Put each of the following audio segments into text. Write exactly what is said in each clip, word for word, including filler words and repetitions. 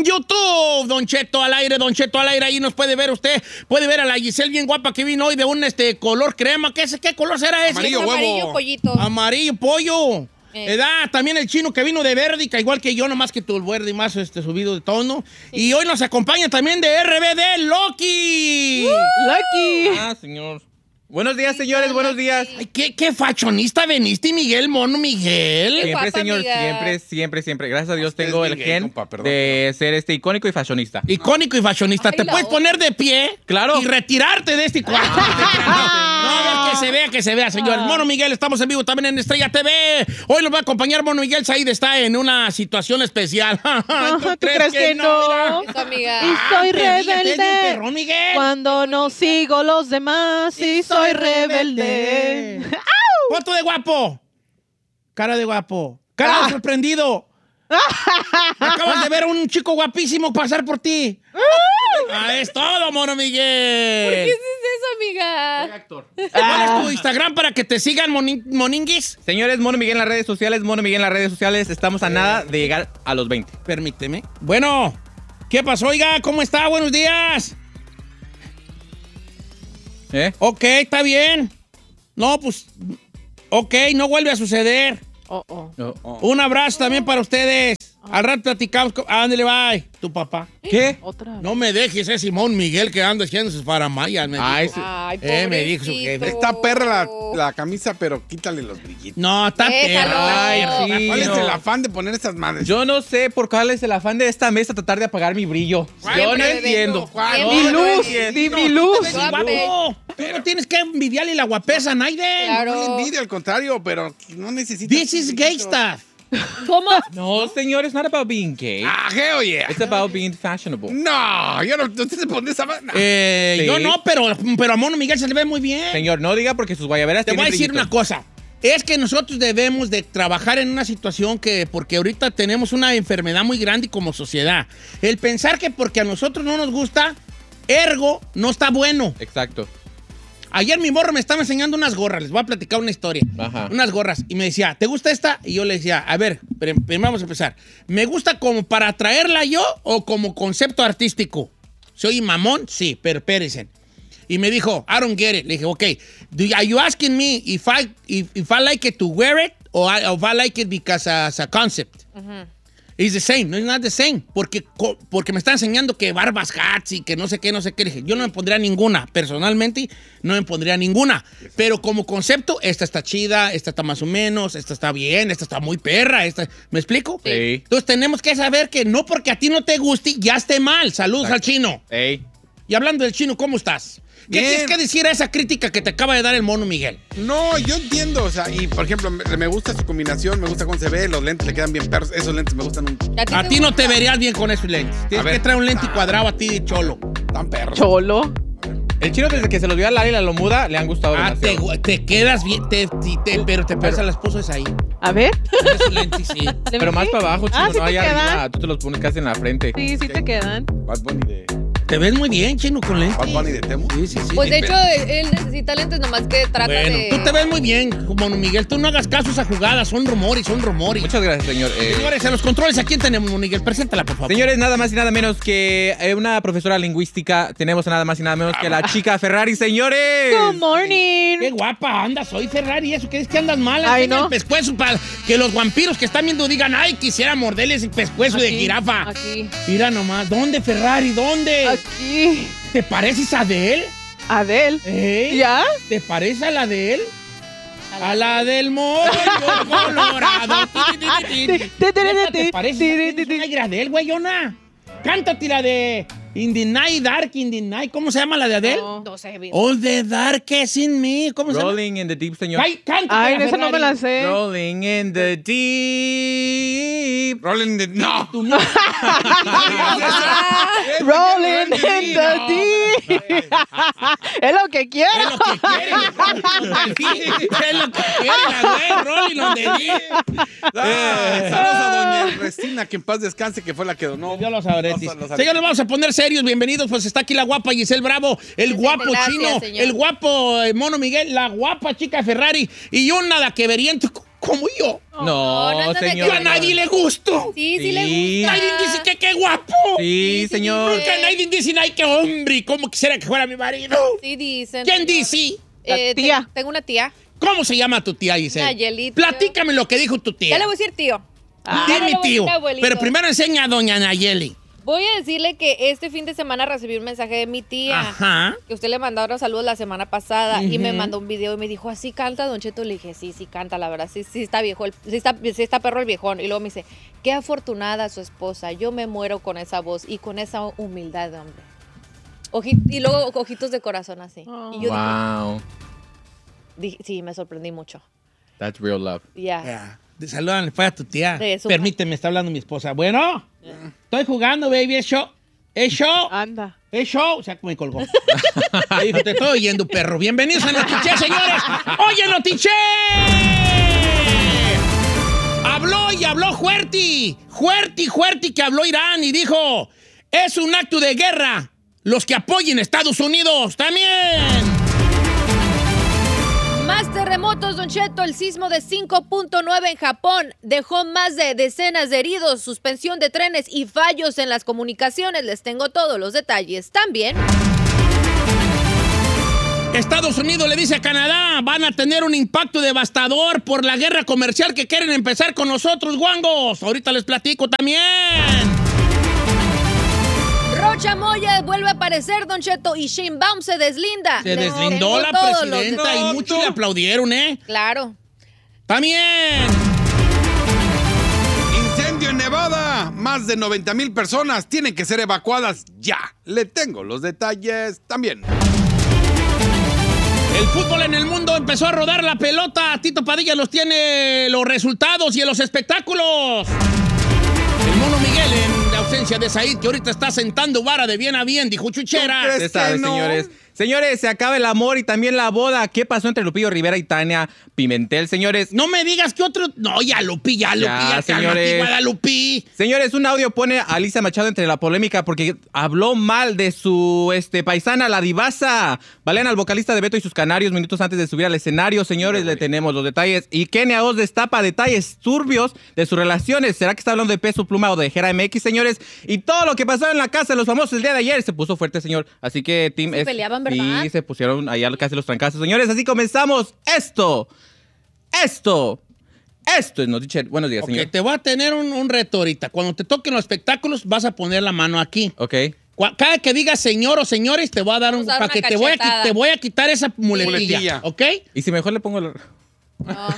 YouTube. Don Cheto al aire, Don Cheto al aire. Ahí nos puede ver usted. Puede ver a la Giselle bien guapa que vino hoy de un este, color crema. ¿Qué, es, ¿Qué color será ese? Amarillo huevo. Amarillo pollito. Amarillo pollo. Eh. Edad, también el chino que vino de Verdica, igual que yo, nomás que tu verde más este, subido de tono. Sí. Y hoy nos acompaña también de R B D, Loki. Uh, Lucky. Ah, señor. Buenos días, señores, buenos días. Ay, ¿qué, qué fashionista veniste, Miguel, mono Miguel? Siempre, guapa, señor, amiga. siempre, siempre, siempre. Gracias a Dios Usted tengo es el bien gay, gen compa, perdón, de ser este icónico y fashionista. Icónico y fashionista. Ay, Te la puedes otra. poner de pie. Claro. Y retirarte de este cuarto. No, que se vea, que se vea, señores. Mono Miguel, estamos en vivo también en Estrella T V. Hoy nos va a acompañar Mono Miguel. Said está en una situación especial. ¿Tú crees que no? Eso, amiga. Y soy Ah, te ríes, rebelde. es bien perrón, Miguel. Cuando no sigo los demás y soy rebelde. Foto de guapo. Cara de guapo. Cara Ah. de sorprendido. Acabas de ver a un chico guapísimo pasar por ti. Ah, es todo, Mono Miguel. ¿Qué es eso, amiga? Actor. ¿Cuál es tu Instagram para que te sigan, monin- moninguis? Señores, Mono Miguel en las redes sociales, Mono Miguel en las redes sociales. Estamos a nada de llegar a los veinte. Permíteme. Bueno, ¿qué pasó, oiga? ¿Cómo está? Buenos días. ¿Eh? Ok, está bien. No, pues, ok, no vuelve a suceder. Oh, oh. No. Un abrazo también para ustedes. Al rato platicamos. con- ¿A dónde le va? Tu papá. ¿Qué? Otra. No me dejes ese Simón Miguel que anda haciendo sus faramayas. Me Ay, dijo. sí. Ay, Eh, me dijo su pobrecito. jefe. Está perra la, la camisa, pero quítale los brillitos. No, está Déjalo. perra. Ay, perra. sí. ¿Cuál es no. el afán de poner esas madres? Yo no sé por cuál es el afán de esta mesa tratar de apagar mi brillo. Yo no Siempre entiendo. ¿Cuál? No, Mi no luz, entiendo. di mi luz. Tú eres guapo. Tú no tienes que envidiarle la guapesa a Naiden. Claro. No le envidio, al contrario, pero no necesita. This is gay stuff. ¿Cómo? No, señor, it's not about being gay. Ah, hell yeah. It's about being fashionable. No, yo no, usted se pone esa madre. Eh, Sí. Yo no, pero, pero a Mono Miguel se le ve muy bien. Señor, no diga porque sus guayaberas Te voy a tienen decir brillitos. una cosa. Es que nosotros debemos de trabajar en una situación que, porque ahorita tenemos una enfermedad muy grande como sociedad. El pensar que porque a nosotros no nos gusta, ergo, no está bueno. Exacto. Ayer mi morro me estaba enseñando unas gorras. Les voy a platicar una historia. Ajá. Unas gorras. Y me decía, ¿te gusta esta? Y yo le decía, a ver, pero primero vamos a empezar. ¿Me gusta como para traerla yo o como concepto artístico? ¿Soy mamón? Sí, pero espérense. Y me dijo, I don't get it. Le dije, ok, do you, are you asking me if I, if, if I like it to wear it or I, or if I like it because as a concept? It's the same, no es not the same. Porque, co- porque me está enseñando que barbas hats y que no sé qué, no sé qué. Le dije, yo no me pondría ninguna. Personalmente, no me pondría ninguna. Pero como concepto, esta está chida, esta está más o menos, esta está bien, esta está muy perra. Esta, ¿me explico? Sí. Entonces tenemos que saber que no porque a ti no te guste, ya esté mal. Saludos al chino. Ey. Y hablando del chino, ¿cómo estás? ¿Qué Bien. tienes que decir a esa crítica que te acaba de dar el mono Miguel? No, yo entiendo, o sea, y por ejemplo, me, me gusta su combinación, me gusta cómo se ve, los lentes le quedan bien perros, esos lentes me gustan un A ti no te verías bien con esos lentes. Tienes ver. que traer un lente cuadrado a ti de cholo. tan perros. Cholo. El chino desde que se los vio a Lali la Lomuda le han gustado Ah, te, demasiado. te quedas bien, te, te- te- pero te pasa las esposa ahí. A ver. Con esos lentes, sí. Pero más para abajo, chino, Ah, ¿sí no te allá quedan? arriba. Tú te los pones casi en la frente. Sí, sí te quedan. Bad Bunny de, Te ves muy bien, chino, con lentes. Bad Bunny de Temu. Sí, sí, sí. Pues de hecho, él necesita lentes, nomás que trata Bueno, de... tú te ves muy bien, mono Miguel. Tú no hagas caso a esa jugada. Son rumores, son rumores. Muchas gracias, señor. Eh, Señores, en los controles, ¿a quién tenemos, mono Miguel? Preséntala, por favor. Señores, nada más y nada menos que eh, una profesora lingüística. Tenemos nada más y nada menos que la chica Ferrari, señores. Good morning. Qué guapa andas hoy, Ferrari. ¿Eso qué es que andas mal? Ay, Enseña no. el pescuezo para que los vampiros que están viendo digan, ay, quisiera morderle ese pescuezo de Aquí, jirafa. Aquí. Mira nomás. ¿Dónde, Ferrari? ¿Dónde? Aquí. ¿Te pareces a de él? Adel. ¿Eh? ¿Ya? ¿Te parece a la de él? A la del mollo colorado. Ti, ti, ti, ti, ti. ¿Neta ¿Te parece? ¿Tienes un aire a Adele, güeyona? Cántate la de In the Night, Dark in the Night. ¿Cómo se llama la de Adele? No. No sé bien. All the darkest in me. ¿Cómo se llama? Rolling in the deep, señor. Ay, cántate Ay, la esa no me la Ferrari. sé. Rolling in the deep. Rolling de. ¡No! Tú no. Rolling in the deep. Es lo que quiero. Es lo que quiere. Es lo que quiere, la güey. Rolling on the deep. Ah, saludos a doña Restina, que en paz descanse, que fue la que donó. Yo lo sabré. Los- Tis. los- los- Señores, vamos a poner serios. Bienvenidos. Pues está aquí la guapa Giselle Bravo, el guapo gracias, chino, señor. el guapo eh, mono Miguel, la guapa chica Ferrari y un nada que veriento como yo. No, no anda de señor. Yo a nadie le gusto. Sí, sí, Sí. le gusta. Nadie dice que qué guapo. Sí, Sí, señor. sí, Porque nadie dice, ay, qué hombre. ¿Cómo quisiera que fuera mi marido? Sí, dicen. ¿Quién señor. dice? La Eh, te- tía. Tengo una tía. ¿Cómo se llama tu tía, Giselle? Nayelita. Platícame lo que dijo tu tía. Ya le voy a decir tío. Ah, Ya es le mi voy a decir tío. abuelito. Pero primero enseña a doña Nayeli. Voy a decirle que este fin de semana recibí un mensaje de mi tía. Ajá. Que usted le mandó unos saludos la semana pasada y me Ujú. mandó un video y me dijo, ¿así canta, Don Cheto? Le dije, sí, sí canta, la verdad, sí, sí está viejo, el- sí, está, sí está perro el viejón. Y luego me dice, qué afortunada su esposa, yo me muero con esa voz y con esa humildad de hombre. Oji- y luego ojitos de corazón así. Y yo Wow. dije, dije, sí, me sorprendí mucho. That's real love. Ya. Ya. Salúdale pues a tu tía. De su- Permíteme, está hablando mi esposa. Bueno, estoy jugando, baby. Es show. Es show. Anda. Es show. O sea, me colgó. Me dijo, te estoy oyendo, perro. Bienvenidos a Notiche, señores. Oye, Notiche. Habló y habló Huerti. Huerti, Huerti, que habló Irán y dijo, es un acto de guerra. Los que apoyen a Estados Unidos también. Más terremotos, Don Cheto. El sismo de cinco punto nueve en Japón dejó más de decenas de heridos, suspensión de trenes y fallos en las comunicaciones. Les tengo todos los detalles. También, Estados Unidos le dice a Canadá, van a tener un impacto devastador por la guerra comercial que quieren empezar con nosotros, guangos. Ahorita les platico también. Rocha Moya vuelve a aparecer, Don Cheto, y Sheinbaum se deslinda. Se Les deslindó tengo la todos los presidenta y detalles. muchos le aplaudieron, ¿eh? Claro. También. Incendio en Nevada. Más de noventa mil personas tienen que ser evacuadas ya. Le tengo los detalles también. El fútbol en el mundo empezó a rodar la pelota. Tito Padilla los tiene los resultados y en los espectáculos. El mono Miguel en ausencia de Said, que ahorita está sentando vara de bien a bien, dijo Chuchera. ¿Tú crees? Se Es sabe, que no. señores. Señores, se acaba el amor y también la boda. ¿Qué pasó entre Lupillo Rivera y Tania Pimentel, señores? No me digas que otro... No, ya Lupi, ya Lupi, Ya, ya, señores. cálmate, Guadalupi. Señores, un audio pone a Alicia Machado entre la polémica porque habló mal de su este, paisana, la divasa. Valen al vocalista de Beto y sus Canarios minutos antes de subir al escenario. Señores, le tenemos los detalles. Y Kenia Oz destapa detalles turbios de sus relaciones. ¿Será que está hablando de Peso Pluma o de Jera M X, señores? Y todo lo que pasó en la casa de los famosos el día de ayer se puso fuerte, señor. Así que, Team... Se peleaban, ¿verdad? Sí, se pusieron allá casi los trancazos. Señores, así comenzamos esto. Esto. Esto es Notiche. Buenos días, Ok, señor. te voy a tener un, un reto ahorita. Cuando te toquen los espectáculos, vas a poner la mano aquí. Ok. Cua- Cada que digas señor o señores, te voy a dar un... Vamos a dar Para que una te voy, a, qui- cachetada. te voy a quitar esa muletilla, Muletilla. ¿ok? Y si mejor le pongo... el- No.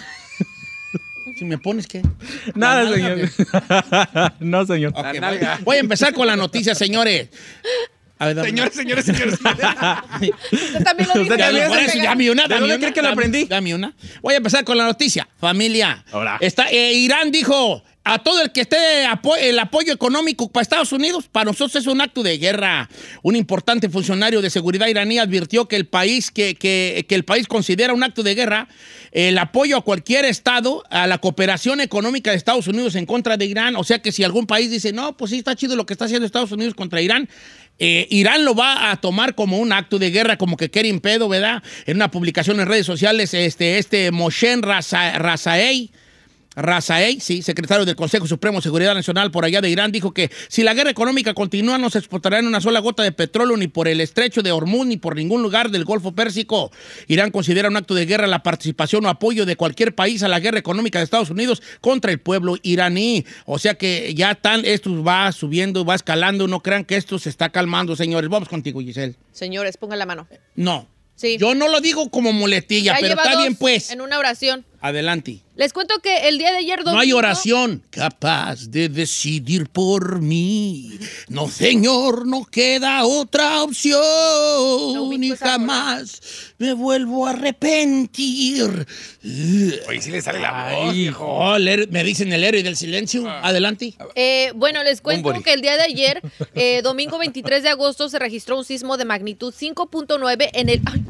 Si me pones, ¿qué? Nada, La nalga, señor. No, señor. Ok, La voy, nalga. voy a empezar con la noticia, señores. A ver, dame Señores, señores, señores. Usted también lo dijo. Usted Ya, también por se eso, pega. ya mi una, ¿De dame dónde una, cree que lo dame- aprendí? Dame una. Voy a empezar con la noticia. Familia. Ahora. Está, eh, Irán dijo a todo el que esté apo- el apoyo económico para Estados Unidos, para nosotros es un acto de guerra. Un importante funcionario de seguridad iraní advirtió que el país, que, que, que el país considera un acto de guerra el apoyo a cualquier estado, a la cooperación económica de Estados Unidos en contra de Irán. O sea que si algún país dice, no, pues sí está chido lo que está haciendo Estados Unidos contra Irán, Eh, Irán lo va a tomar como un acto de guerra, como que quieren pedo, ¿verdad? En una publicación en redes sociales, este, este Moshen Raza- Razaei, Razaei, sí, secretario del Consejo Supremo de Seguridad Nacional por allá de Irán, dijo que si la guerra económica continúa no se exportará en una sola gota de petróleo ni por el estrecho de Hormuz ni por ningún lugar del Golfo Pérsico. Irán considera un acto de guerra la participación o apoyo de cualquier país a la guerra económica de Estados Unidos contra el pueblo iraní. O sea que ya están, esto va subiendo, va escalando, no crean que esto se está calmando, señores. Vamos contigo, Giselle. Señores, pongan la mano. No. Sí. Yo no lo digo como muletilla, Ya pero lleva está dos bien pues. En una oración. Adelante. Les cuento que el día de ayer... No hay domingo- oración capaz de decidir por mí. No, señor, no queda otra opción. ubico Y esa jamás me vuelvo a arrepentir. Oye, sí le sale la voz, Ay, viejo. oh, el héroe- me dicen el héroe del silencio. Adelante. Eh, bueno, les cuento Bumburi. que el día de ayer, eh, domingo veintitrés de agosto, se registró un sismo de magnitud cinco punto nueve en el... ay,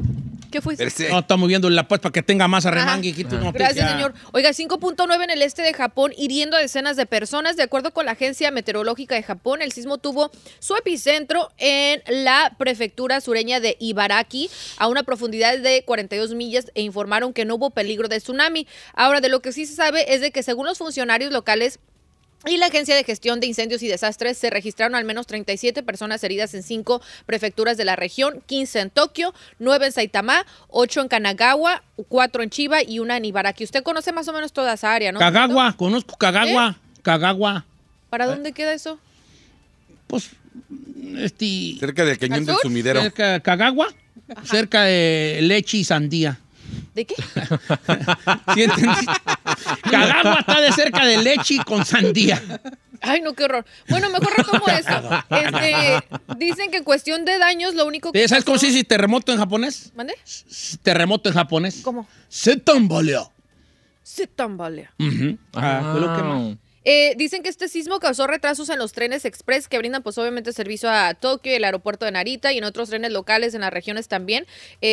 ¿Qué fuiste? Perse. No, estamos viendo la pues para que tenga más arremangue. Ajá. Quito una Gracias, noticia. señor. Oiga, cinco punto nueve en el este de Japón, hiriendo a decenas de personas. De acuerdo con la Agencia Meteorológica de Japón, el sismo tuvo su epicentro en la prefectura sureña de Ibaraki, a una profundidad de cuarenta y dos millas, e informaron que no hubo peligro de tsunami. Ahora, de lo que sí se sabe es de que según los funcionarios locales y la Agencia de Gestión de Incendios y Desastres, se registraron al menos treinta y siete personas heridas en cinco prefecturas de la región, quince en Tokio, nueve en Saitama, ocho en Kanagawa, cuatro en Chiba y una en Ibaraki. Usted conoce más o menos toda esa área, ¿no? Kagawa, conozco Kagawa. Kagawa. ¿Para dónde queda eso? Pues, este... Cerca del cañón ¿Al del sur? sumidero. Cerca de Kagawa, cerca de leche y sandía. ¿De qué? ¿Sí entendiste? Kagawa está de cerca de leche con sandía. Ay, no, qué horror. Bueno, mejor retomo eso. Este, dicen que en cuestión de daños, lo único que ¿Sabes cómo pasó- se dice terremoto en japonés? ¿Mande? Terremoto en japonés. ¿Cómo? Se tambaleó. Se tambalea. Ujú. Ah, fue lo que más. Eh, dicen que este sismo causó retrasos en los trenes express que brindan pues obviamente servicio a Tokio, el aeropuerto de Narita y en otros trenes locales en las regiones también.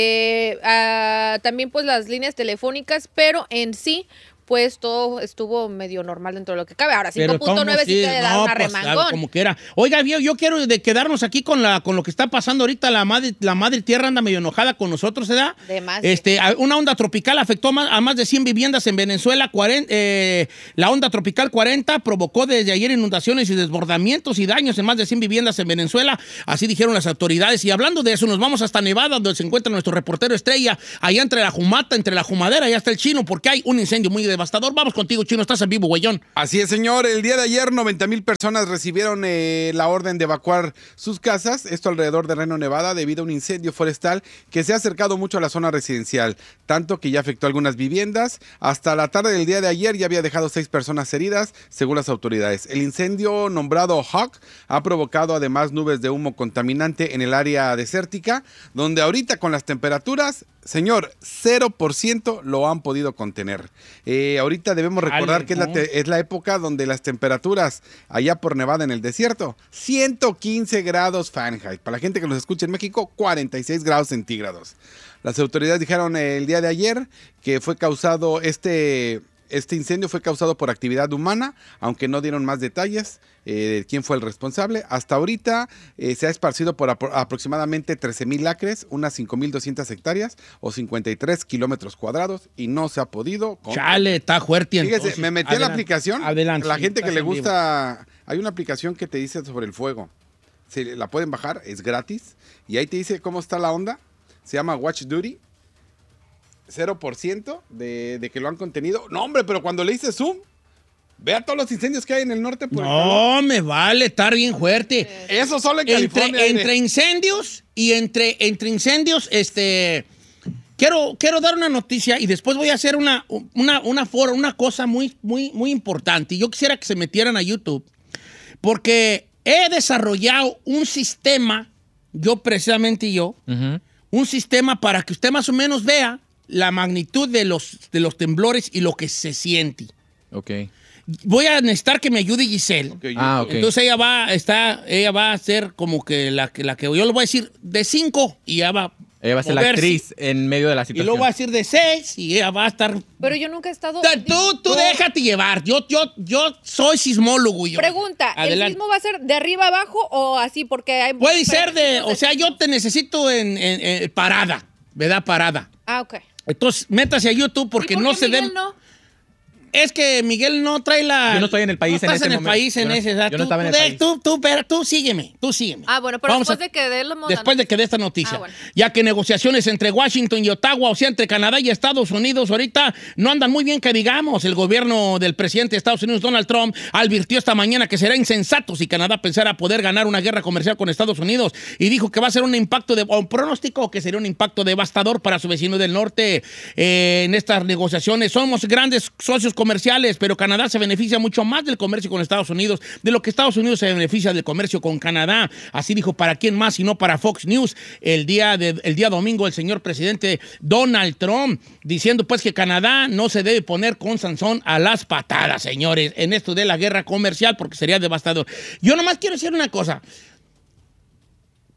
Eh, ah, también pues las líneas telefónicas, pero en sí pues todo estuvo medio normal dentro de lo que cabe. Ahora Pero cinco punto nueve ¿cómo sí te da no, una pues, remangón. como que era. Oiga, yo, yo quiero de quedarnos aquí con la con lo que está pasando ahorita. La madre, la madre tierra anda medio enojada con nosotros, ¿verdad? De más. Este, a- una onda tropical afectó más- a más de cien viviendas en Venezuela. cuarenta, eh, la onda tropical cuarenta provocó desde ayer inundaciones y desbordamientos y daños en más de cien viviendas en Venezuela. Así dijeron las autoridades. Y hablando de eso, nos vamos hasta Nevada, donde se encuentra nuestro reportero estrella. Allá entre la Jumata, entre la Jumadera, allá está el Chino, porque hay un incendio muy devastador. Vamos contigo, Chino, estás en vivo, güeyón. Así es, señor. El día de ayer, noventa mil personas recibieron eh, la orden de evacuar sus casas. Esto alrededor de Reno, Nevada, debido a un incendio forestal que se ha acercado mucho a la zona residencial. Tanto que ya afectó algunas viviendas. Hasta la tarde del día de ayer ya había dejado seis personas heridas, según las autoridades. El incendio nombrado Hawk ha provocado además nubes de humo contaminante en el área desértica, donde ahorita con las temperaturas, señor, cero por ciento lo han podido contener. Eh, ahorita debemos recordar Dale, que es la, ¿no? te- es la época donde las temperaturas allá por Nevada en el desierto, ciento quince grados Fahrenheit. Para la gente que nos escucha en México, cuarenta y seis grados centígrados. Las autoridades dijeron eh, el día de ayer que fue causado este... Este incendio fue causado por actividad humana, aunque no dieron más detalles eh, de quién fue el responsable. Hasta ahorita eh, se ha esparcido por apro- aproximadamente trece mil acres, unas cinco mil doscientas hectáreas o cincuenta y tres kilómetros cuadrados y no se ha podido. con- Chale, está fuerte. Fíjese, entonces. me metí a la Adelante. aplicación. Adelante. La sí, gente que estás le en vivo. gusta, hay una aplicación que te dice sobre el fuego. Se la pueden bajar, es gratis. Y ahí te dice cómo está la onda. Se llama Watch Duty. cero por ciento de, de que lo han contenido. No, hombre, pero cuando le hice zoom, vea todos los incendios que hay en el norte. Por el calor. No, me vale estar bien fuerte. Eso solo en California. Entre, aire. entre incendios y entre, entre incendios, este. Quiero, quiero dar una noticia y después voy a hacer una, una, una, for- una cosa muy, muy, muy importante. Yo quisiera que se metieran a YouTube porque he desarrollado un sistema, yo precisamente yo, Ujú. un sistema para que usted más o menos vea la magnitud de los, de los temblores y lo que se siente. Ok. Voy a necesitar que me ayude Giselle. Ok, yo- Ah, ok. Entonces ella va, está, ella va a ser como que la, que la que yo le voy a decir de cinco y ella va Ella va a ser la moverse. actriz en medio de la Y situación. luego va a decir de seis y ella va a estar... Pero yo nunca he estado... Tú, tú déjate llevar. Yo, yo, yo soy sismólogo. Yo. Pregunta, ¿el Adelante. sismo va a ser de arriba abajo o así? Porque hay... Puede ser de... O sea, yo te necesito en, en- en parada, ¿verdad? Parada. Ah, ok. Entonces, métase a YouTube porque ¿Y por no qué se Miguel debe... no? Es que Miguel no trae la... Yo no estoy en el país no en estás ese en el momento. país en Yo no- ese... o sea, yo no tú- estaba en tú el de- país. Tú, tú, pero tú sígueme, tú sígueme. Ah, bueno, pero Vamos después a- de que dé los Después de que dé esta noticia. Ah, bueno. Ya que negociaciones entre Washington y Ottawa, o sea, entre Canadá y Estados Unidos, ahorita no andan muy bien que digamos. El gobierno del presidente de Estados Unidos, Donald Trump, advirtió esta mañana que será insensato si Canadá pensara poder ganar una guerra comercial con Estados Unidos y dijo que va a ser un impacto, de, o un pronóstico que sería un impacto devastador para su vecino del norte eh, en estas negociaciones. Somos grandes socios comerciales, pero Canadá se beneficia mucho más del comercio con Estados Unidos de lo que Estados Unidos se beneficia del comercio con Canadá. Así dijo, ¿para quién más sino para Fox News el día, de, el día domingo el señor presidente Donald Trump, diciendo pues que Canadá no se debe poner con Sansón a las patadas, señores, en esto de la guerra comercial porque sería devastador. Yo nomás quiero decir una cosa.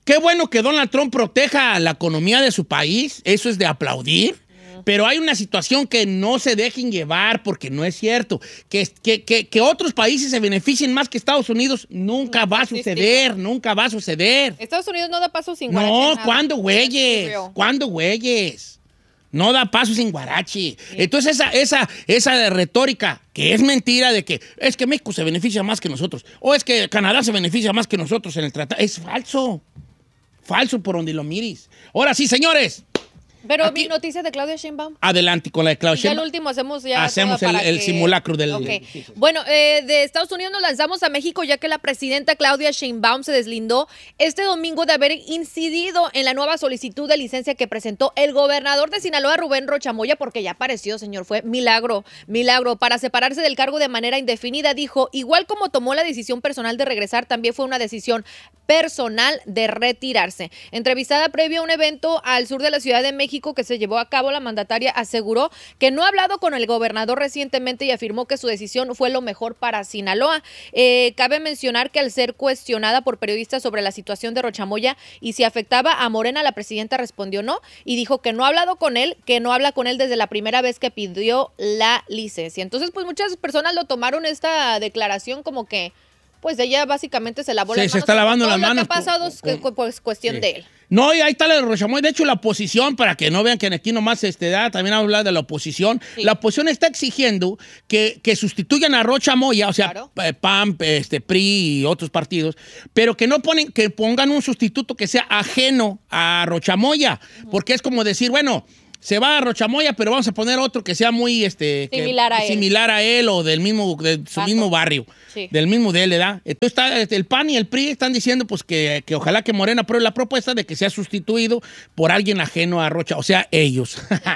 qué bueno que Donald Trump proteja la economía de su país, eso es de aplaudir. Pero hay una situación que no se dejen llevar porque no es cierto. Que, que, que, que otros países se beneficien más que Estados Unidos nunca va a suceder, nunca va a suceder. Estados Unidos no da paso sin No, guarache. ¿cuándo, güeyes? ¿Cuándo, güeyes? No da paso sin guarache. Entonces esa, esa, esa retórica que es mentira de que es que México se beneficia más que nosotros o es que Canadá se beneficia más que nosotros en el tratado, es falso. Falso por donde lo mires. Ahora sí, señores. Pero Aquí- mi noticia de Claudia Sheinbaum. Adelante con la de Claudia Ya el Sheinbaum. último hacemos ya. Hacemos toda el- para el que- simulacro del- Ok. sí, sí. Bueno, eh, de Estados Unidos nos lanzamos a México ya que la presidenta Claudia Sheinbaum se deslindó este domingo de haber incidido en la nueva solicitud de licencia que presentó el gobernador de Sinaloa, Rubén Rocha Moya, porque ya apareció, señor. Fue milagro, milagro. Para separarse del cargo de manera indefinida, dijo, igual como tomó la decisión personal de regresar, también fue una decisión personal de retirarse. Entrevistada previo a un evento al sur de la Ciudad de México que se llevó a cabo, la mandataria aseguró que no ha hablado con el gobernador recientemente y afirmó que su decisión fue lo mejor para Sinaloa. Eh, cabe mencionar que al ser cuestionada por periodistas sobre la situación de Rocha Moya y si afectaba a Morena, la presidenta respondió no y dijo que no ha hablado con él, que no habla con él desde la primera vez que pidió la licencia. Entonces, pues muchas personas lo tomaron esta declaración como que pues ella básicamente se lavó Sí, las se manos. está lavando Todo las manos Lo que ha pasado con- es que, con- pues cuestión Sí. de él. No, y ahí está la de Rocha Moya. De hecho, la oposición, para que no vean que aquí nomás este, da, también habla de la oposición. Sí. La oposición está exigiendo que, que sustituyan a Rocha Moya, o sea, Claro. P- P A M, este, P R I y otros partidos, pero que no ponen, que pongan un sustituto que sea ajeno a Rocha Moya, porque es como decir, bueno, se va a Rocha Moya, pero vamos a poner otro que sea muy este, que- Similar a él. similar a él o del mismo, de su Bando. mismo barrio. Sí. Del mismo de él, ¿verdad? Entonces está, este, el P A N y el P R I están diciendo pues que, que ojalá que Morena apruebe la propuesta de que sea sustituido por alguien ajeno a Rocha, o sea, ellos.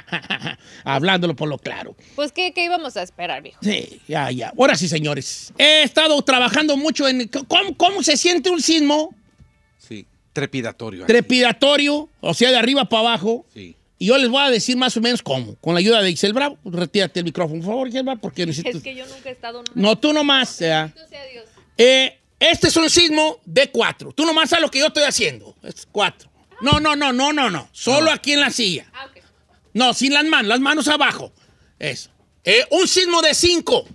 Hablándolo por lo claro. Pues, ¿qué, qué íbamos a esperar, viejo? Sí, ya, ya. Ahora sí, señores. He estado trabajando mucho en cómo, cómo se siente un sismo Sí, trepidatorio. trepidatorio, o sea, de arriba para abajo. Sí. Y yo les voy a decir más o menos cómo. Con la ayuda de Ixel Bravo. Retírate el micrófono, por favor, Ixel Bravo, porque necesito... Es que yo nunca he estado... No, tú nomás. O sea. Bendito sea Dios. Eh, este es un sismo de cuatro. Tú nomás sabes lo que yo estoy haciendo. Es cuatro. No, no, no, no, no, no. Solo aquí en la silla. Ah, ok. No, sin las manos, las manos abajo. Eso. Eh, un sismo de cinco.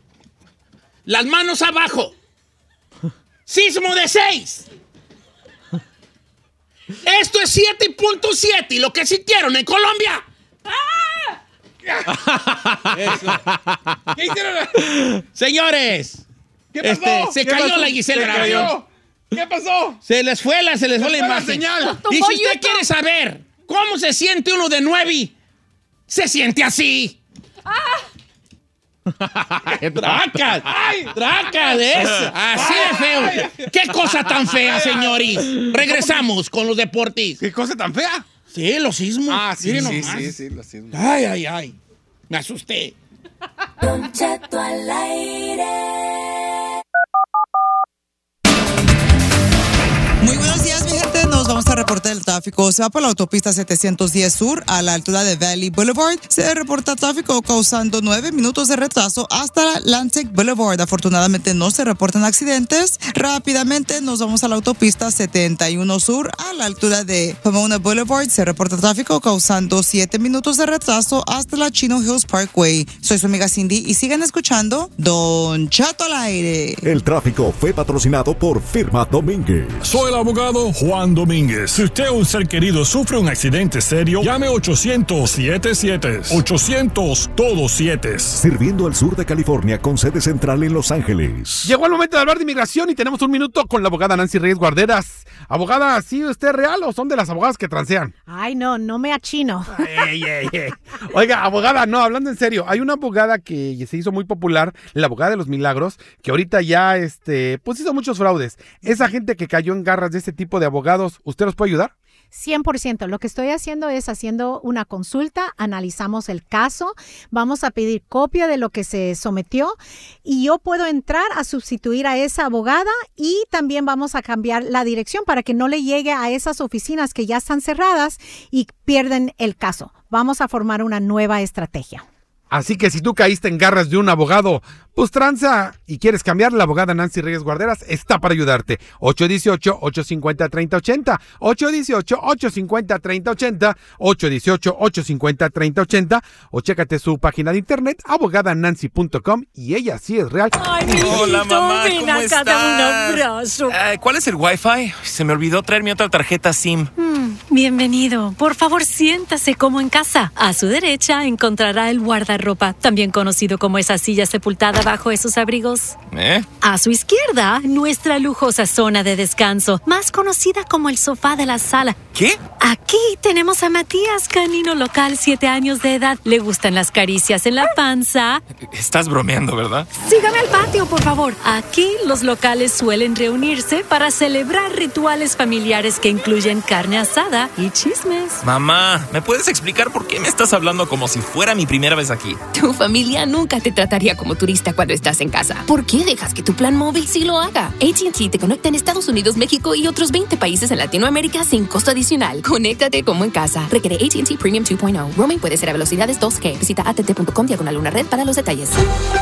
Las manos abajo. Sismo de seis. Esto es siete punto siete y lo que sintieron en Colombia. Eso. ¿Qué hicieron? Señores. ¿Qué pasó? Este, se ¿Qué cayó pasó? la Giselle Se Bravo. cayó. ¿Qué pasó? Se les fue la, se les fue la fue la imagen. señal. tumbó Y si usted YouTube. quiere saber cómo se siente uno de nueve, se siente así. ¡Tracas! ¡Ay! ¡Tracas de eso! Así de feo. ¡Qué cosa tan fea, señores! Regresamos con los deportes. ¿Qué cosa tan fea? Sí, los sismos. Ah, sí, Miren sí, nomás. sí, sí, lo siento. Ay, ay, ay. Me asusté. Don Cheto al aire. Muy buenos días, mi gente. Nos vamos a reportar el tráfico. Se va por la autopista setecientos diez Sur a la altura de Valley Boulevard. Se reporta tráfico causando nueve minutos de retraso hasta Atlantic Boulevard. Afortunadamente no se reportan accidentes. Rápidamente nos vamos a la autopista setenta y uno Sur a la altura de Pomona Boulevard. Se reporta tráfico causando siete minutos de retraso hasta la Chino Hills Parkway. Soy su amiga Cindy y sigan escuchando Don Chato al aire. El tráfico fue patrocinado por Firma Domínguez. Soy el abogado Juan Domínguez. Si usted o un ser querido sufre un accidente serio, llame ochocientos siete siete. ochocientos todos siete. Sirviendo al sur de California con sede central en Los Ángeles. Llegó el momento de hablar de inmigración y tenemos un minuto con la abogada Nancy Reyes Guarderas. Abogada, ¿sí usted es real o son de las abogadas que transean? Ay, no, no me achino. Ey, ey, ey. Oiga, abogada, no, hablando en serio, hay una abogada que se hizo muy popular, la abogada de los milagros, que ahorita ya, este, pues hizo muchos fraudes. Esa gente que cayó en garras de este tipo de abogados, ¿usted los puede ayudar? cien por ciento. Lo que estoy haciendo es haciendo una consulta, analizamos el caso, vamos a pedir copia de lo que se sometió y yo puedo entrar a sustituir a esa abogada y también vamos a cambiar la dirección para que no le llegue a esas oficinas que ya están cerradas y pierden el caso. Vamos a formar una nueva estrategia. Así que si tú caíste en garras de un abogado, pues tranza y quieres cambiar, la abogada Nancy Reyes Guarderas está para ayudarte. ocho uno ocho, ocho cinco cero, tres cero ocho cero, ocho uno ocho, ocho cinco cero, tres cero ocho cero, ocho uno ocho, ocho cinco cero, tres cero ocho cero o chécate su página de internet abogada nancy punto com y ella sí es real. Ay, mijito, Hola, mamá, ven ¿cómo acá, estás? dame un abrazo. Eh, ¿Cuál es el Wi-Fi? Se me olvidó traer mi otra tarjeta SIM. Mm, bienvenido. Por favor, siéntase como en casa. A su derecha encontrará el guardarropa, también conocido como esa silla sepultada bajo esos abrigos. ¿Eh? A su izquierda, nuestra lujosa zona de descanso, más conocida como el sofá de la sala. ¿Qué? Aquí tenemos a Matías, canino local, siete años de edad. Le gustan las caricias en la panza. Estás bromeando, ¿verdad? Sígame al patio, por favor. Aquí los locales suelen reunirse para celebrar rituales familiares que incluyen carne asada y chismes. Mamá, ¿me puedes explicar por qué me estás hablando como si fuera mi primera vez aquí? Tu familia nunca te trataría como turista cuando estás en casa. ¿Por qué dejas que tu plan móvil sí lo haga? A T and T te conecta en Estados Unidos, México y otros veinte países en Latinoamérica sin costo adicional. Conéctate como en casa. Requiere A T and T Premium dos punto cero. Roaming puede ser a velocidades dos G. Visita a t t punto com diagonal una red para los detalles.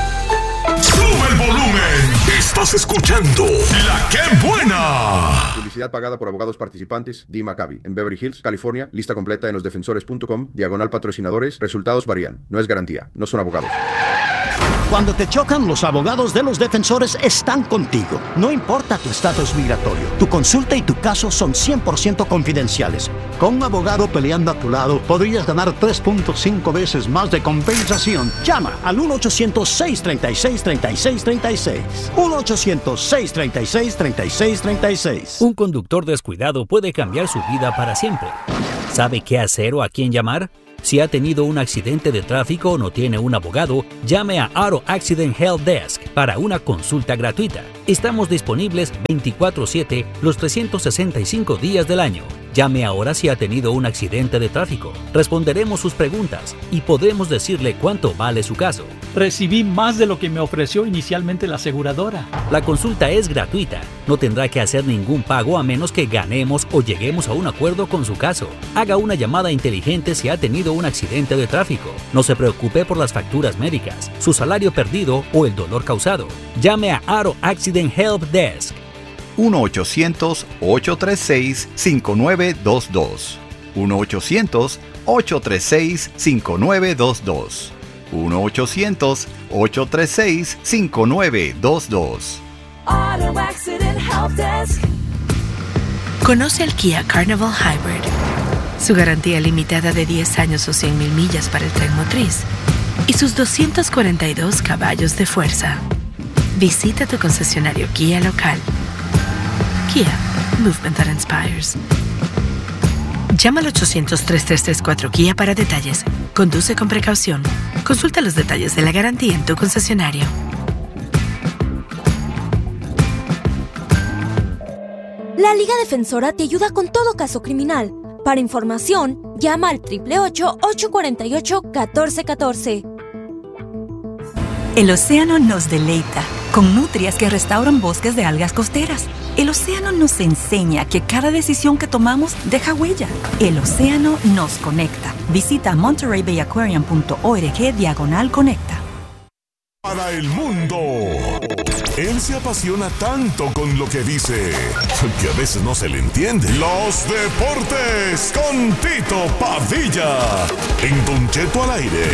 ¡Sube el volumen! Estás escuchando La Que Buena. Publicidad pagada por abogados participantes. Dee Maccabi. En Beverly Hills, California. Lista completa en losdefensores punto com. Diagonal patrocinadores. Resultados varían. No es garantía. No son abogados. Cuando te chocan, los abogados de los defensores están contigo. No importa tu estatus migratorio, tu consulta y tu caso son cien por ciento confidenciales. Con un abogado peleando a tu lado, podrías ganar tres punto cinco veces más de compensación. Llama al uno ochocientos, seis tres seis, tres seis tres seis. uno ochocientos, seis tres seis, tres seis tres seis. Un conductor descuidado puede cambiar su vida para siempre. ¿Sabe qué hacer o a quién llamar? Si ha tenido un accidente de tráfico o no tiene un abogado, llame a Auto Accident Help Desk para una consulta gratuita. Estamos disponibles veinticuatro siete los trescientos sesenta y cinco días del año. Llame ahora si ha tenido un accidente de tráfico. Responderemos sus preguntas y podremos decirle cuánto vale su caso. Recibí más de lo que me ofreció inicialmente la aseguradora. La consulta es gratuita. No tendrá que hacer ningún pago a menos que ganemos o lleguemos a un acuerdo con su caso. Haga una llamada inteligente si ha tenido un accidente de tráfico. No se preocupe por las facturas médicas, su salario perdido o el dolor causado. Llame a Auto Accident Help Desk. uno ochocientos, ocho tres seis, cinco nueve dos dos. uno ochocientos, ocho tres seis, cinco nueve dos dos. uno ochocientos, ocho tres seis, cinco nueve dos dos. Auto Accident Help Desk. Conoce el Kia Carnival Hybrid. Su garantía limitada de diez años o cien mil millas para el tren motriz. Y sus doscientos cuarenta y dos caballos de fuerza. Visita tu concesionario Kia local. Kia, movement that inspires. Llama al ochocientos, tres tres tres cuatro Kia para detalles. Conduce con precaución. Consulta los detalles de la garantía en tu concesionario. La Liga Defensora te ayuda con todo caso criminal. Para información, llama al ocho ocho ocho, ocho cuatro ocho, uno cuatro uno cuatro. El océano nos deleita con nutrias que restauran bosques de algas costeras. El océano nos enseña que cada decisión que tomamos deja huella. El océano nos conecta. Visita monterey bay aquarium punto org diagonal conecta. Para el mundo. Él se apasiona tanto con lo que dice que a veces no se le entiende. Los deportes con Tito Padilla en Don Cheto al aire.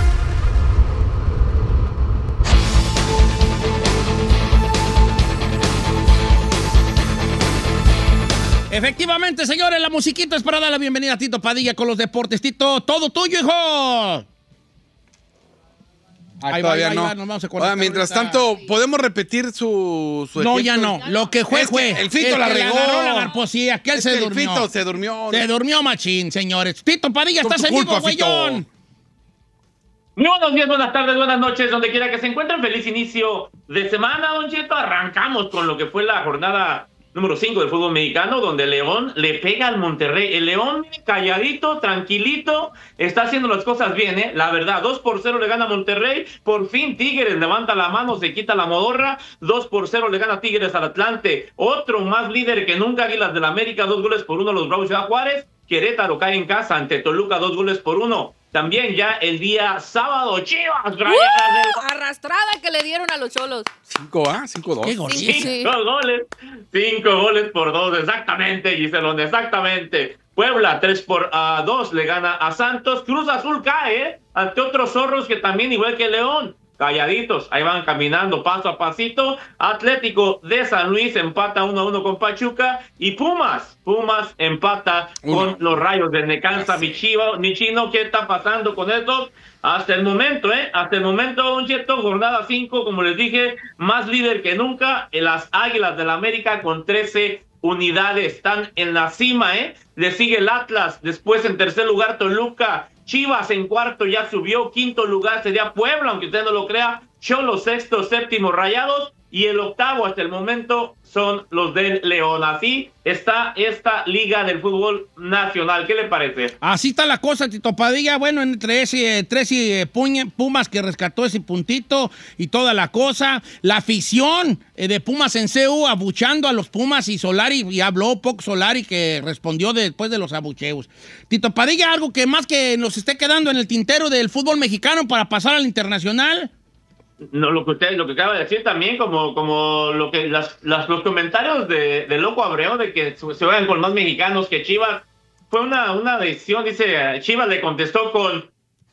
Efectivamente, señores, la musiquita es para dar la bienvenida a Tito Padilla con los deportes. Tito, todo tuyo, hijo. Ahí todavía va, no. Va, nos vamos a Ahora, mientras ahorita. Tanto, ¿podemos repetir su, su No, ya no. Lo que fue, es fue. Que el Fito el la regó. La garposía, que él es se que durmió. El Fito se durmió. Se durmió, machín, señores. Tito Padilla, estás en vivo, güeyón. Muy buenos días, buenas tardes, buenas noches, donde quiera que se encuentren. Feliz inicio de semana, Don Cheto. Arrancamos con lo que fue la jornada número cinco del fútbol mexicano, donde León le pega al Monterrey. El León, calladito, tranquilito, está haciendo las cosas bien, ¿eh? La verdad, dos por cero le gana Monterrey. Por fin Tigres levanta la mano, se quita la modorra. dos por cero le gana Tigres al Atlante. Otro más líder que nunca, Águilas del la América, dos goles por uno los Bravos de Juárez. Querétaro cae en casa ante Toluca, dos goles por uno. También ya el día sábado, Chivas, ¡Uh! Rayadas del- Arrastrada que le dieron a los Cholos. Cinco, ¿ah? Cinco, dos. Qué gol. Sí. Cinco goles, cinco goles por dos, exactamente, Giselón, exactamente. Puebla, tres por ah, dos, le gana a Santos. Cruz Azul cae ¿eh? ante otros zorros que también, igual que León, calladitos, ahí van caminando paso a pasito. Atlético de San Luis empata uno a uno con Pachuca. Y Pumas, Pumas empata Uno. con los Rayos de Necaxa. Mi chivo, mi chino, ¿qué está pasando con estos? Hasta el momento, ¿eh? Hasta el momento, Don Cheto, jornada cinco, como les dije, más líder que nunca. En las Águilas del la América con trece unidades, están en la cima, ¿eh? Le sigue el Atlas, después en tercer lugar Toluca, Chivas en cuarto ya subió, quinto lugar sería Puebla, aunque usted no lo crea, Cholos sexto, séptimo Rayados, y el octavo hasta el momento son los del León. Así está esta liga del fútbol nacional. ¿Qué le parece? Así está la cosa, Tito Padilla. Bueno, entre ese tres y Puña, Pumas que rescató ese puntito y toda la cosa. La afición eh, de Pumas en C U abuchando a los Pumas y Solari, y habló poco Solari que respondió después de los abucheos. Tito Padilla, algo que más que nos esté quedando en el tintero del fútbol mexicano para pasar al internacional. No, lo que usted, lo que acaba de decir también, como, como lo que las, las los comentarios de, de Loco Abreu de que se, se vayan con más mexicanos que Chivas, fue una, una decisión, dice, Chivas le contestó con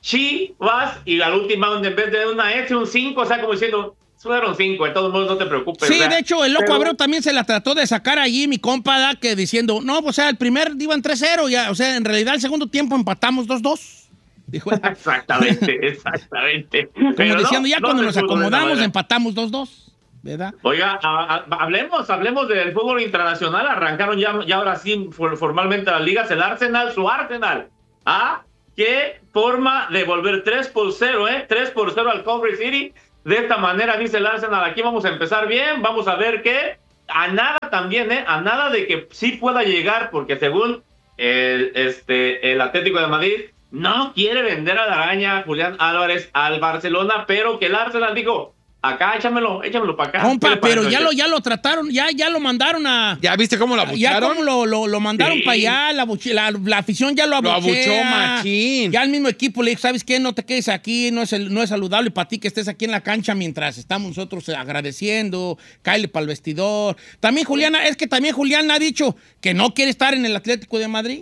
Chivas, y al último en vez de una S, un cinco, o sea, como diciendo, fueron cinco, de todos modos no te preocupes. Sí, o sea, de hecho, el Loco pero- Abreu también se la trató de sacar allí, mi compa, ¿da? Que diciendo, no, o sea, el primer iban tres cero, ya, o sea, en realidad el segundo tiempo empatamos dos dos. Dijo, Exactamente, exactamente. como Pero no, diciendo, ya no cuando se nos pudo de esa acomodamos manera. empatamos dos dos, ¿verdad? Oiga, a- a- hablemos, hablemos del fútbol internacional. Arrancaron ya, ya ahora sí for- formalmente las ligas. El Arsenal, su Arsenal. ¿Ah? ¿Qué forma de volver tres por cero, eh? tres por cero al Coventry City. De esta manera dice el Arsenal, aquí vamos a empezar bien, vamos a ver qué. A nada también, ¿eh? A nada de que sí pueda llegar, porque según el, este, el Atlético de Madrid, no quiere vender a la araña Julián Álvarez al Barcelona, pero que el Arsenal dijo, acá échamelo, échamelo para acá. ¿Qué Compa, le parece, pero ya Don lo, Cheto? ya lo trataron, ya, ya lo mandaron a... ¿Ya viste cómo lo Ya abucharon? como lo, lo, lo mandaron Sí. para allá, la, abuche- la, la afición ya lo Lo abuchea. abuchó machín. Ya el mismo equipo le dijo, ¿sabes qué? No te quedes aquí, no es, el- no es saludable para ti que estés aquí en la cancha mientras estamos nosotros agradeciendo, cáele para el vestidor. También Juliana, es que también Julián ha dicho que no quiere estar en el Atlético de Madrid.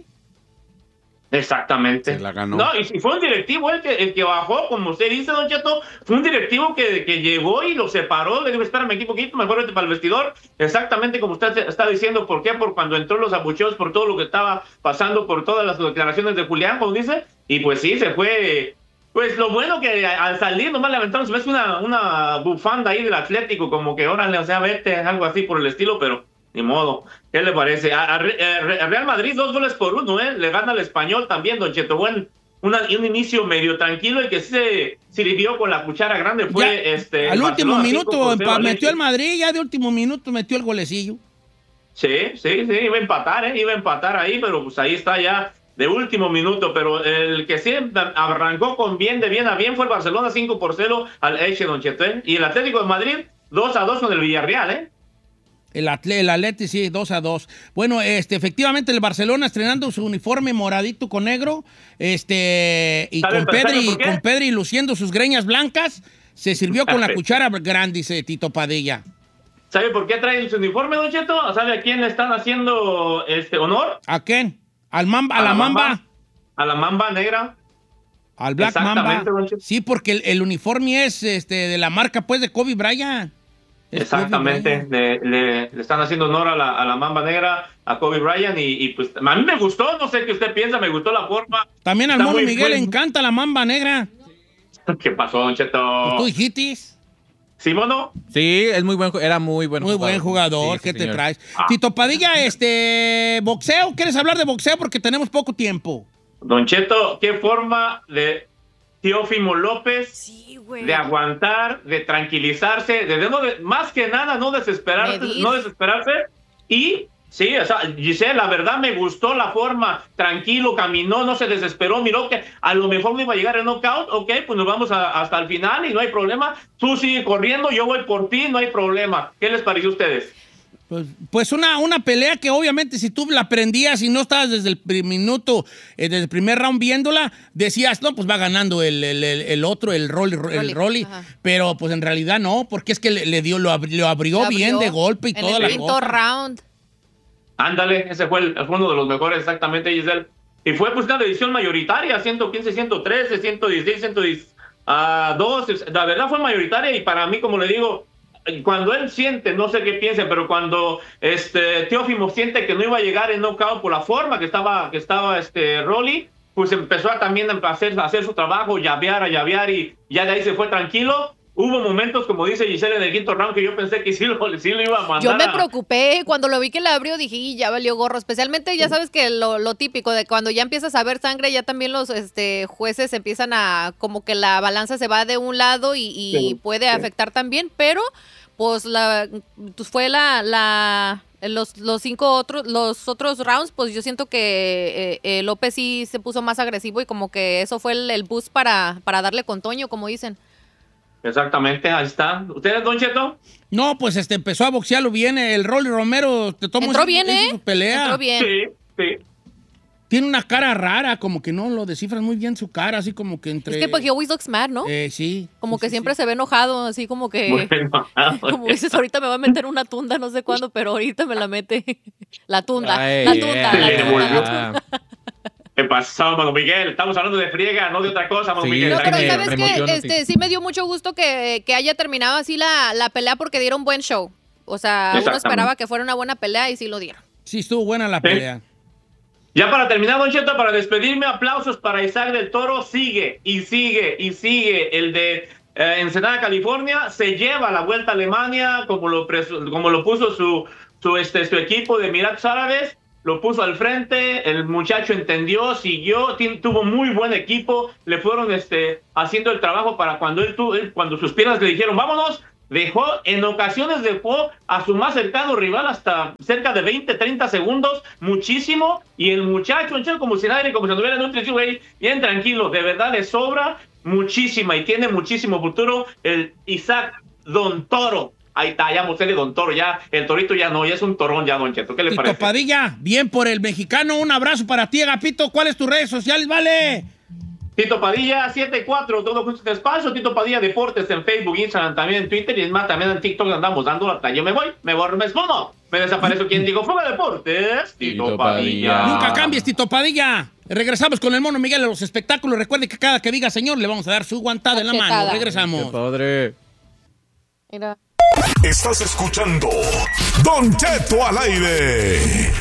Exactamente. Se la ganó. No, y si fue un directivo el que, el que bajó, como usted dice, Don Cheto, fue un directivo que, que llegó y lo separó, le dijo, espérame aquí poquito, mejor vete para el vestidor. Exactamente como usted está diciendo, ¿por qué? Por cuando entró los abucheos, por todo lo que estaba pasando, por todas las declaraciones de Julián, como dice, y pues sí, se fue. Pues lo bueno que al salir nomás le aventaron, se ve una, una bufanda ahí del Atlético, como que órale, o sea, vete, algo así por el estilo, pero ni modo. ¿Qué le parece? A, a- a Real Madrid dos goles por uno, ¿eh? Le gana al Español también, Don Cheto. Buen, una, un inicio medio tranquilo y que sí se sirvió con la cuchara grande fue Ya, este. al el último Barcelona, minuto cinco por cero empa- al metió Elche. el Madrid, ya de último minuto metió el golecillo. Sí, sí, sí, iba a empatar, ¿eh? Iba a empatar ahí, pero pues ahí está ya de último minuto. Pero el que sí arrancó con bien, de bien a bien, fue el Barcelona cinco por cero al Elche, Don Cheto, ¿eh? Y el Atlético de Madrid dos a dos con el Villarreal, ¿eh? El Atle, el Atleti, sí, dos a dos. Bueno, este, efectivamente, el Barcelona estrenando su uniforme moradito con negro, este, y ¿Sabe- con sabe Pedri, por qué? con Pedri luciendo sus greñas blancas, se sirvió con la cuchara grande, dice Tito Padilla. ¿Sabe por qué traen su uniforme, Don Cheto? ¿Sabe a quién le están haciendo este honor? ¿A quién? ¿Al mamba, a, la mamba? A la mamba negra. Al Black Mamba. Exactamente, Don Cheto. Sí, porque el, el uniforme es este, de la marca, pues, de Kobe Bryant. Es Exactamente, Kobe Bryant. le, le- le están haciendo honor a la, a la mamba negra, a Kobe Bryant, y, y pues a mí me gustó, no sé qué usted piensa, me gustó la forma. También al Está mono muy Miguel le buen- encanta la mamba negra. ¿Qué pasó, Don Cheto? ¿Tú dijiste? ¿Sí, mono? Sí, es muy buen, ju- era muy buen Muy jugador. buen jugador, Sí, sí, ¿qué te señor. traes? Tito Padilla, este, boxeo, ¿quieres hablar de boxeo? Porque tenemos poco tiempo. Don Cheto, ¿qué forma de Teófimo López de aguantar, de tranquilizarse, de, de no de- más que nada no desesperarse, Medir. no desesperarse? Y sí, o sea, Giselle, la verdad me gustó la forma, tranquilo, caminó, no se desesperó, miró que a lo mejor no iba a llegar el knockout, ok, pues nos vamos a- hasta el final y no hay problema. Tú sigue corriendo, yo voy por ti, no hay problema. ¿Qué les pareció a ustedes? Pues, pues una, una pelea que obviamente si tú la prendías y no estabas desde el pri- minuto, eh, desde el primer round viéndola, decías, no, pues va ganando el, el, el, el otro, el Rolly, el Rolly. Pero pues en realidad no, porque es que le, le dio, lo, abri- lo abrió Lo bien abrió de golpe y en toda el la quinto cosa. round. Ándale, ese fue, el, fue uno de los mejores exactamente, Giselle. Y fue pues una decisión mayoritaria, ciento quince, ciento trece, ciento dieciséis, ciento dos. La verdad fue mayoritaria y para mí, como le digo, cuando él siente, no sé qué piense, pero cuando este Teófimo siente que no iba a llegar en knockout por la forma que estaba, que estaba este Rolly, pues empezó a también a hacer, a hacer su trabajo, llavear, a llavear y ya de ahí se fue tranquilo. Hubo momentos, como dice Giselle, en el quinto round que yo pensé que sí lo, sí lo iba a mandar. Yo me a- preocupé cuando lo vi que la abrió, dije, "Y ya valió gorro". Especialmente, ya sabes que lo, lo típico de cuando ya empiezas a ver sangre, ya también los este, jueces empiezan a, como que la balanza se va de un lado y, y Sí, puede sí. afectar también, pero pues la pues, fue la, la los, los cinco otros, los otros rounds, pues yo siento que eh, eh, López sí se puso más agresivo y como que eso fue el, el boost para, para darle con Toño, como dicen. Exactamente, ahí está. ¿Ustedes, Don Cheto? No, pues este empezó a boxearlo bien. El Rolly Romero te tomó Entró ese- bien, ese ¿eh? su pelea. Entró bien. Sí, sí. Tiene una cara rara, como que no lo descifras muy bien su cara, así como que entre... Es que pues he always looks mad, ¿no? Eh, sí. Como que siempre se ve enojado, así como que... Muy enojado. Como dices, ahorita me va a meter una tunda, no sé cuándo, pero ahorita me la mete. La tunda, Ay, la tunda, yeah. la Le tunda. volvió. la tunda. ¿Qué pasó, Mano Miguel? Estamos hablando de friega, no de otra cosa, Mano Sí, Miguel. No, pero me- ¿sabes me qué? emociono, Este, sí me dio mucho gusto que, que haya terminado así la, la pelea porque dieron buen show. O sea, uno Exactamente. esperaba que fuera una buena pelea y sí lo dieron. Sí, estuvo buena la Sí. pelea. Ya para terminar, Don Cheto, para despedirme, aplausos para Isaac del Toro. Sigue y sigue y sigue el de eh, Ensenada, California. Se lleva la Vuelta a Alemania, como lo, presu- como lo puso su, su, este, su equipo de Emiratos Árabes. Lo puso al frente, el muchacho entendió, siguió, ti- tuvo muy buen equipo. Le fueron este, haciendo el trabajo para cuando él, tu- él- cuando sus piernas le dijeron, vámonos. Dejó, en ocasiones dejó a su más cercano rival hasta cerca de veinte, treinta segundos, muchísimo, y el muchacho, en como sin aire, como si anduviera en un tricycle, bien tranquilo, de verdad le sobra muchísima y tiene muchísimo futuro el Isaac Don Toro. Ahí está, ya mostré de Don Toro, ya, el torito ya no, ya es un torón ya, Don Cheto, ¿qué le Tito parece? Padilla, bien por el mexicano, un abrazo para ti, Agapito. ¿Cuáles tus redes sociales, vale? Tito Padilla setenta y cuatro, todo junto en espacio. Tito Padilla Deportes en Facebook, Instagram, también en Twitter y es más, también en TikTok andamos dando la talla. Yo me voy, me borro, me escondo, me desaparezco. ¿Quién digo? Fuga Deportes, Tito, Tito Padilla. Padilla. Nunca cambies, Tito Padilla. Regresamos con el Mono Miguel a los espectáculos. Recuerde que cada que diga señor le vamos a dar su guantada en la mano. Cachetada. Regresamos. Qué padre. Mira. Estás escuchando Don Cheto al aire.